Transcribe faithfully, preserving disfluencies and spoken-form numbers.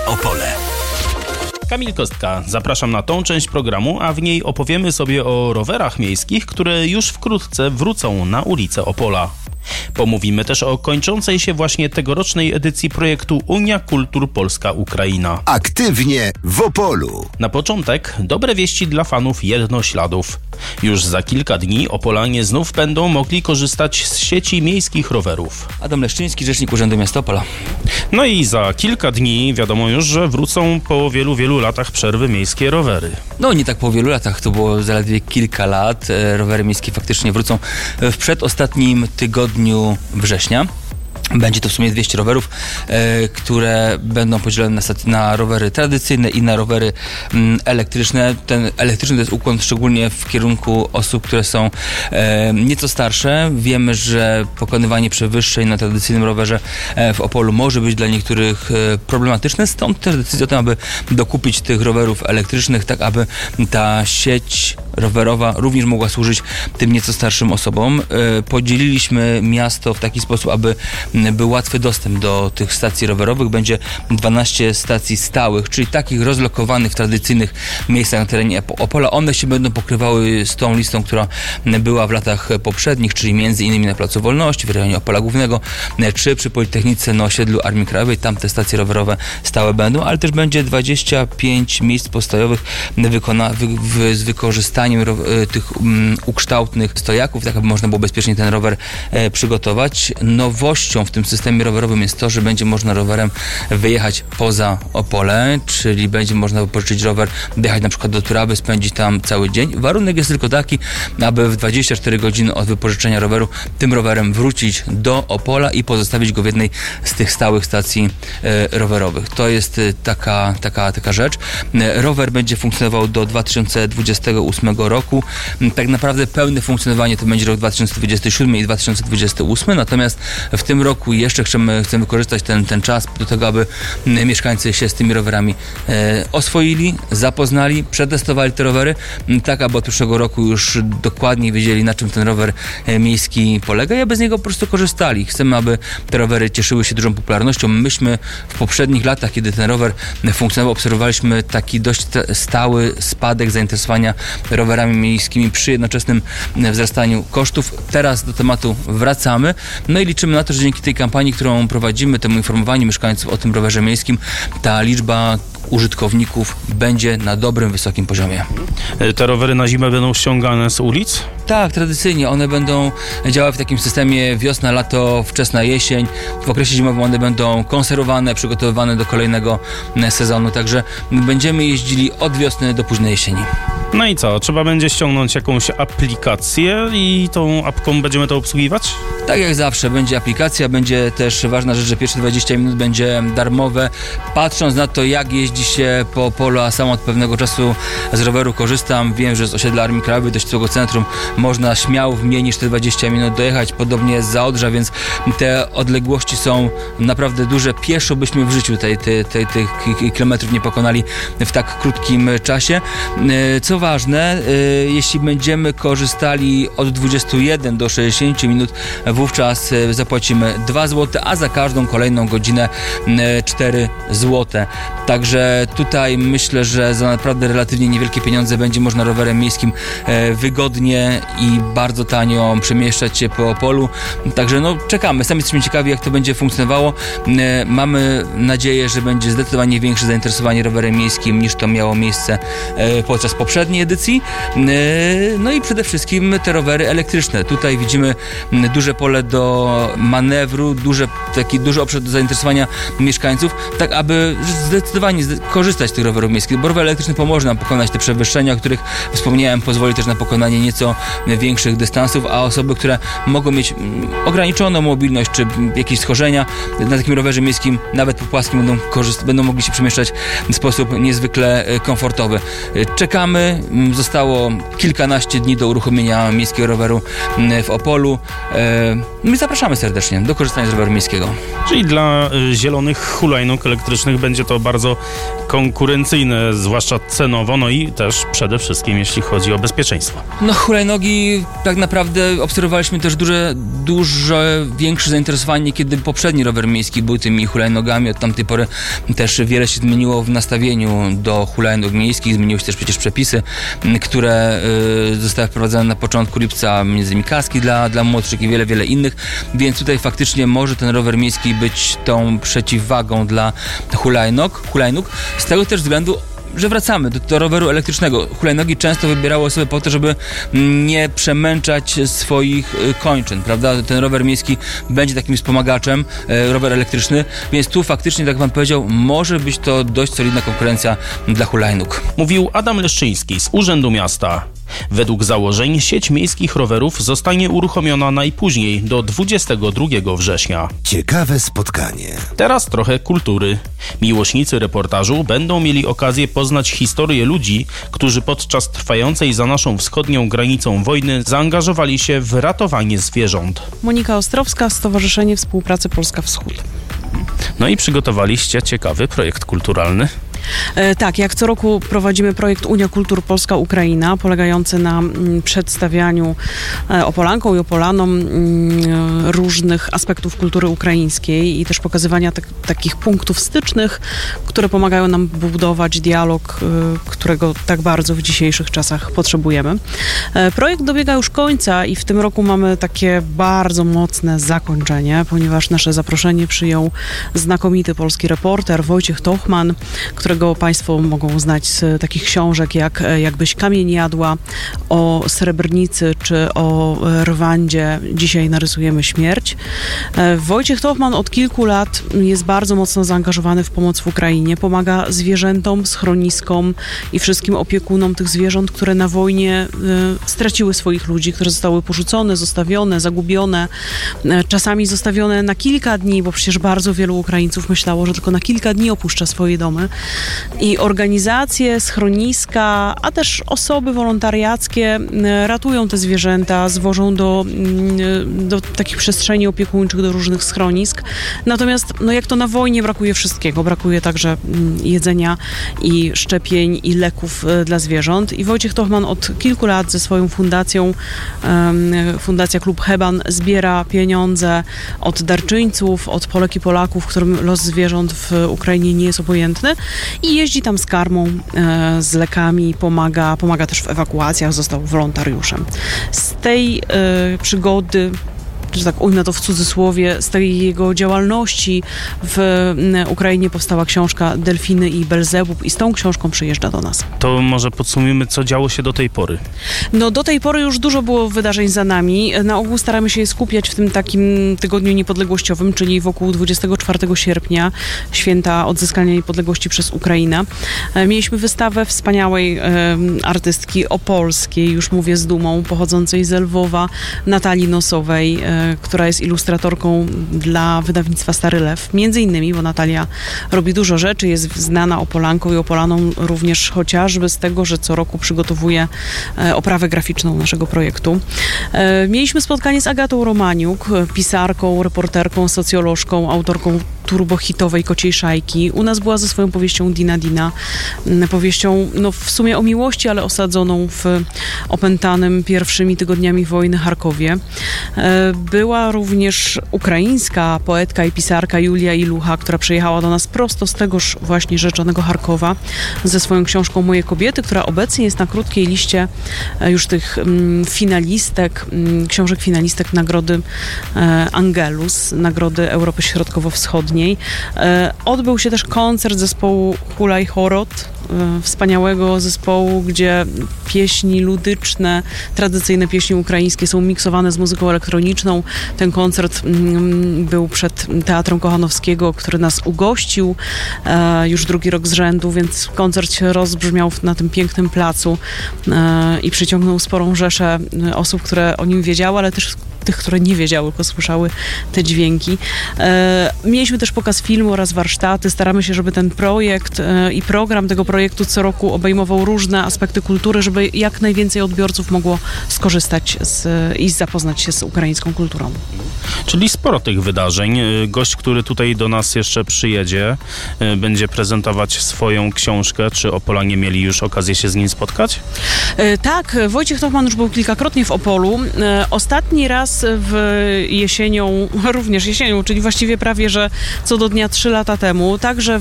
Opole. Kamil Kostka, zapraszam na tą część programu, a w niej opowiemy sobie o rowerach miejskich, które już wkrótce wrócą na ulice Opola. Pomówimy też o kończącej się właśnie tegorocznej edycji projektu Unia Kultur Polska-Ukraina. Aktywnie w Opolu. Na początek dobre wieści dla fanów jednośladów. Już za kilka dni Opolanie znów będą mogli korzystać z sieci miejskich rowerów. Adam Leszczyński, rzecznik Urzędu Miasta Opola. No i za kilka dni wiadomo już, że wrócą po wielu, wielu latach przerwy miejskie rowery. No nie tak po wielu latach, to było zaledwie kilka lat. Rowery miejskie faktycznie wrócą w przedostatnim tygodniu września. Będzie to w sumie dwieście rowerów, e, które będą podzielone na, stat- na rowery tradycyjne i na rowery m, elektryczne. Ten elektryczny to jest ukłon szczególnie w kierunku osób, które są e, nieco starsze. Wiemy, że pokonywanie przewyższeń na tradycyjnym rowerze e, w Opolu może być dla niektórych e, problematyczne. Stąd też decyzja o tym, aby dokupić tych rowerów elektrycznych, tak aby ta sieć rowerowa również mogła służyć tym nieco starszym osobom. E, podzieliliśmy miasto w taki sposób, aby był łatwy dostęp do tych stacji rowerowych. Będzie dwanaście stacji stałych, czyli takich rozlokowanych w tradycyjnych miejscach na terenie Opola. One się będą pokrywały z tą listą, która była w latach poprzednich, czyli między innymi na Placu Wolności, w rejonie Opola Głównego, czy przy Politechnice na osiedlu Armii Krajowej. Tam te stacje rowerowe stałe będą, ale też będzie dwadzieścia pięć miejsc postojowych wykona- wy- wy- z wykorzystaniem ro- tych um, ukształtnych stojaków, tak aby można było bezpiecznie ten rower e, przygotować. Nowością w tym systemie rowerowym jest to, że będzie można rowerem wyjechać poza Opole, czyli będzie można wypożyczyć rower, dojechać na przykład do Turaby, spędzić tam cały dzień. Warunek jest tylko taki, aby w dwadzieścia cztery godziny od wypożyczenia roweru tym rowerem wrócić do Opola i pozostawić go w jednej z tych stałych stacji e, rowerowych. To jest e, taka, taka, taka rzecz. E, rower będzie funkcjonował do dwa tysiące dwudziestego ósmego roku. E, tak naprawdę pełne funkcjonowanie to będzie rok dwa tysiące dwudziesty siódmy i dwa tysiące dwudziesty ósmy, natomiast w tym roku jeszcze chcemy, chcemy wykorzystać ten, ten czas do tego, aby mieszkańcy się z tymi rowerami e, oswoili, zapoznali, przetestowali te rowery, tak aby od przyszłego roku już dokładnie wiedzieli, na czym ten rower e, miejski polega i aby z niego po prostu korzystali. Chcemy, aby te rowery cieszyły się dużą popularnością. Myśmy w poprzednich latach, kiedy ten rower funkcjonował, obserwowaliśmy taki dość stały spadek zainteresowania rowerami miejskimi przy jednoczesnym wzrastaniu kosztów. Teraz do tematu wracamy. No i liczymy na to, że dzięki tej kampanii, którą prowadzimy, temu informowaniu mieszkańców o tym rowerze miejskim, ta liczba użytkowników będzie na dobrym, wysokim poziomie. Te rowery na zimę będą ściągane z ulic? Tak, tradycyjnie. One będą działały w takim systemie wiosna, lato, wczesna jesień. W okresie zimowym one będą konserwowane, przygotowywane do kolejnego sezonu, także będziemy jeździli od wiosny do późnej jesieni. No i co? Trzeba będzie ściągnąć jakąś aplikację i tą apką będziemy to obsługiwać? Tak jak zawsze, będzie aplikacja, będzie też ważna rzecz, że pierwsze dwadzieścia minut będzie darmowe. Patrząc na to, jak jeździ się po Opolu, a sam od pewnego czasu z roweru korzystam, wiem, że z osiedla Armii Krajowej do ścisłego centrum można śmiało w mniej niż te dwadzieścia minut dojechać, podobnie z Zaodrza, więc te odległości są naprawdę duże. Pieszo byśmy w życiu tej, tej, tej, tych kilometrów nie pokonali w tak krótkim czasie. Co ważne, jeśli będziemy korzystali od dwudziestu jeden do sześćdziesięciu minut, wówczas zapłacimy dwa złote, a za każdą kolejną godzinę cztery złote. Także tutaj myślę, że za naprawdę relatywnie niewielkie pieniądze będzie można rowerem miejskim wygodnie i bardzo tanio przemieszczać się po Opolu. Także no czekamy, sami jesteśmy ciekawi, jak to będzie funkcjonowało. Mamy nadzieję, że będzie zdecydowanie większe zainteresowanie rowerem miejskim niż to miało miejsce podczas poprzedniej edycji. No i przede wszystkim te rowery elektryczne. Tutaj widzimy duże pole do manewru, duże, taki duży obszar do zainteresowania mieszkańców, tak aby zdecydowanie korzystać z tych rowerów miejskich, bo rower elektryczny pomoże nam pokonać te przewyższenia, o których wspomniałem, pozwoli też na pokonanie nieco większych dystansów, a osoby, które mogą mieć ograniczoną mobilność czy jakieś schorzenia, na takim rowerze miejskim, nawet po płaskim, będą, korzyst- będą mogli się przemieszczać w sposób niezwykle komfortowy. Czekamy, zostało kilkanaście dni do uruchomienia miejskiego roweru w Opolu. My zapraszamy serdecznie do korzystania z roweru miejskiego. Czyli dla y, zielonych hulajnóg elektrycznych będzie to bardzo bardzo konkurencyjne, zwłaszcza cenowo, no i też przede wszystkim jeśli chodzi o bezpieczeństwo. No hulajnogi tak naprawdę obserwowaliśmy też duże, dużo większe zainteresowanie, kiedy poprzedni rower miejski był tymi hulajnogami. Od tamtej pory też wiele się zmieniło w nastawieniu do hulajnog miejskich. Zmieniły się też przecież przepisy, które y, zostały wprowadzone na początku lipca, między innymi kaski dla, dla młodszych i wiele, wiele innych, więc tutaj faktycznie może ten rower miejski być tą przeciwwagą dla hulajnog, hulajnóg. Z tego też względu, że wracamy do, do roweru elektrycznego. Hulajnogi często wybierały osoby po to, żeby nie przemęczać swoich kończyn, prawda? Ten rower miejski będzie takim wspomagaczem, e, rower elektryczny, więc tu faktycznie, tak jak pan powiedział, może być to dość solidna konkurencja dla hulajnóg. Mówił Adam Leszczyński z Urzędu Miasta. Według założeń sieć miejskich rowerów zostanie uruchomiona najpóźniej do dwudziestego drugiego września. Ciekawe spotkanie. Teraz trochę kultury. Miłośnicy reportażu będą mieli okazję poznać historię ludzi, którzy podczas trwającej za naszą wschodnią granicą wojny zaangażowali się w ratowanie zwierząt. Monika Ostrowska, Stowarzyszenie Współpracy Polska Wschód. No i przygotowaliście ciekawy projekt kulturalny. E, tak, jak co roku prowadzimy projekt Unia Kultur Polska-Ukraina, polegający na m, przedstawianiu e, Opolankom i Opolanom m, różnych aspektów kultury ukraińskiej i też pokazywania tak, takich punktów stycznych, które pomagają nam budować dialog, e, którego tak bardzo w dzisiejszych czasach potrzebujemy. E, projekt dobiega już końca i w tym roku mamy takie bardzo mocne zakończenie, ponieważ nasze zaproszenie przyjął znakomity polski reporter Wojciech Tochman, który którego Państwo mogą znać z takich książek jak Jakbyś kamień jadła, o Srebrnicy czy o Rwandzie. Dzisiaj narysujemy śmierć. Wojciech Tochman od kilku lat jest bardzo mocno zaangażowany w pomoc w Ukrainie. Pomaga zwierzętom, schroniskom i wszystkim opiekunom tych zwierząt, które na wojnie straciły swoich ludzi, które zostały porzucone, zostawione, zagubione, czasami zostawione na kilka dni, bo przecież bardzo wielu Ukraińców myślało, że tylko na kilka dni opuszcza swoje domy. I organizacje, schroniska, a też osoby wolontariackie ratują te zwierzęta, zwożą do, do takich przestrzeni opiekuńczych, do różnych schronisk. Natomiast no jak to na wojnie brakuje wszystkiego. Brakuje także jedzenia i szczepień i leków dla zwierząt. I Wojciech Tochman od kilku lat ze swoją fundacją, Fundacja Klub Heban, zbiera pieniądze od darczyńców, od Polek i Polaków, którym los zwierząt w Ukrainie nie jest obojętny. I jeździ tam z karmą, e, z lekami, pomaga, pomaga też w ewakuacjach, został wolontariuszem. Z tej e, przygody, że tak ujmę to w cudzysłowie, z tej jego działalności w Ukrainie powstała książka Delfiny i Belzebub i z tą książką przyjeżdża do nas. To może podsumujmy, co działo się do tej pory. No do tej pory już dużo było wydarzeń za nami. Na ogół staramy się je skupiać w tym takim tygodniu niepodległościowym, czyli wokół dwudziestego czwartego sierpnia, święta odzyskania niepodległości przez Ukrainę. Mieliśmy wystawę wspaniałej e, artystki opolskiej, już mówię z dumą, pochodzącej z Lwowa, Natalii Nosowej, e, która jest ilustratorką dla wydawnictwa Stary Lew. Między innymi, bo Natalia robi dużo rzeczy, jest znana Opolanką i Opolanom również chociażby z tego, że co roku przygotowuje e, oprawę graficzną naszego projektu. E, mieliśmy spotkanie z Agatą Romaniuk, pisarką, reporterką, socjolożką, autorką turbohitowej Kociej Szajki. U nas była ze swoją powieścią Dina Dina. Powieścią no, w sumie o miłości, ale osadzoną w opętanym pierwszymi tygodniami wojny Charkowie. Była również ukraińska poetka i pisarka Julia Ilucha, która przyjechała do nas prosto z tegoż właśnie rzeczonego Charkowa ze swoją książką Moje kobiety, która obecnie jest na krótkiej liście już tych mm, finalistek, mm, książek finalistek Nagrody e, Angelus, Nagrody Europy Środkowo-Wschodniej. E, odbył się też koncert zespołu Hulaj Horod, e, wspaniałego zespołu, gdzie pieśni ludyczne, tradycyjne pieśni ukraińskie są miksowane z muzyką elektroniczną. Ten koncert mm, był przed Teatrem Kochanowskiego, który nas ugościł e, już drugi rok z rzędu, więc koncert się rozbrzmiał na tym pięknym placu e, i przyciągnął sporą rzeszę osób, które o nim wiedziały, ale też tych, które nie wiedziały, tylko słyszały te dźwięki. E, mieliśmy też pokaz filmu oraz warsztaty. Staramy się, żeby ten projekt e, i program tego projektu co roku obejmował różne aspekty kultury, żeby jak najwięcej odbiorców mogło skorzystać z, i zapoznać się z ukraińską kulturą. Czyli sporo tych wydarzeń. Gość, który tutaj do nas jeszcze przyjedzie, będzie prezentować swoją książkę. Czy Opolanie mieli już okazję się z nim spotkać? E, tak, Wojciech Tochman już był kilkakrotnie w Opolu. E, ostatni raz w jesienią, również jesienią, czyli właściwie prawie, że co do dnia trzy lata temu, także